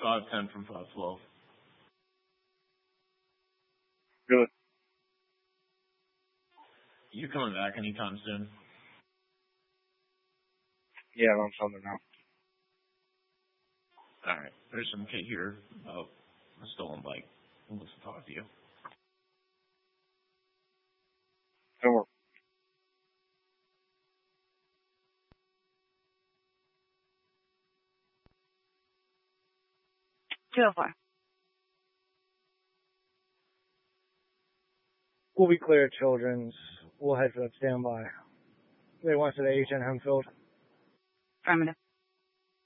510 from 512. Good. You coming back anytime soon? Yeah, I'm something now. Alright, there's some kid here about a stolen bike. He wants to talk to you. Don't worry. We'll be clear at Children's. We'll head for that standby. They went to the H.N. Hempfield. Affirmative.